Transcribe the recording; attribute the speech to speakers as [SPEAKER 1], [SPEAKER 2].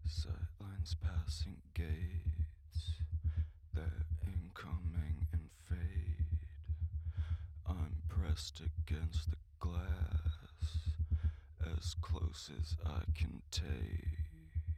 [SPEAKER 1] Sightlines passing gates, they're incoming and fade. I'm pressed against the glass, as close as I can take.